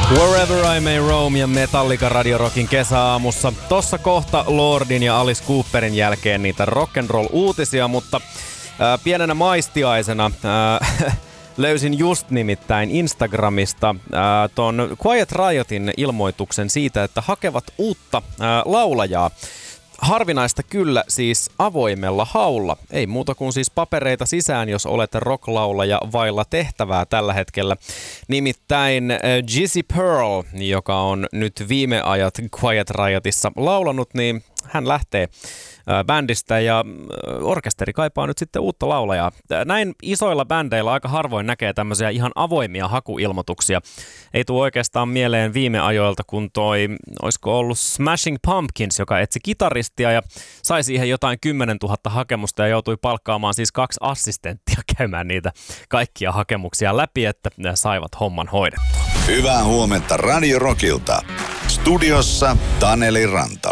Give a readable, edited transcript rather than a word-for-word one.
Wherever I May Roam ja Metallica Radio Rockin kesäaamussa. Tossa kohta Lordin ja Alice Cooperin jälkeen niitä rock'n'roll-uutisia, mutta pienenä maistiaisena löysin just nimittäin Instagramista ton Quiet Riotin ilmoituksen siitä, että hakevat uutta laulajaa. Harvinaista kyllä siis avoimella haulla. Ei muuta kuin siis papereita sisään, jos olette rocklaulaja vailla tehtävää tällä hetkellä. Nimittäin Jizzy Pearl, joka on nyt viime ajat Quiet Riotissa laulanut, niin hän lähtee bändistä ja orkesteri kaipaa nyt sitten uutta laulajaa. Näin isoilla bändeillä aika harvoin näkee tämmöisiä ihan avoimia hakuilmoituksia. Ei tule oikeastaan mieleen viime ajoilta, kun olisiko ollut Smashing Pumpkins, joka etsi kitaristia ja sai siihen jotain 10 000 hakemusta ja joutui palkkaamaan siis 2 assistenttia käymään niitä kaikkia hakemuksia läpi, että ne saivat homman hoidettua. Hyvää huomenta Radio Rockilta. Studiossa Taneli Ranta.